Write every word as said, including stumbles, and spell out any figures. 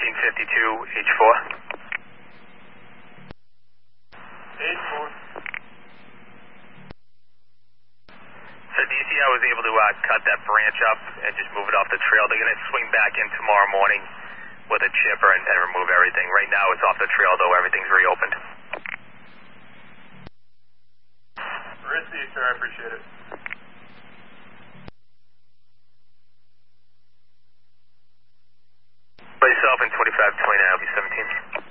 seventeen fifty-two H four. H four. So D C I was able to uh, cut that branch up and just move it off the trail. They're going to swing back in tomorrow morning with a chipper and, and remove everything. Right now it's off the trail, though. Everything's reopened. Received, sir. I appreciate it. By yourself in twenty-five twenty-nine, I'll be seventeen.